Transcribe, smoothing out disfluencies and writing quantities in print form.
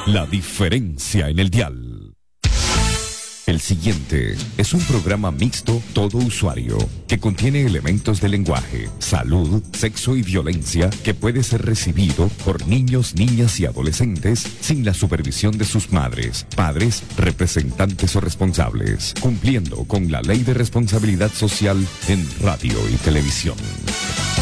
La diferencia en el dial. El siguiente es un programa mixto todo usuario que contiene elementos de lenguaje, salud, sexo y violencia que puede ser recibido por niños, niñas y adolescentes sin la supervisión de sus madres, padres, representantes o responsables, cumpliendo con la Ley de Responsabilidad Social en radio y televisión.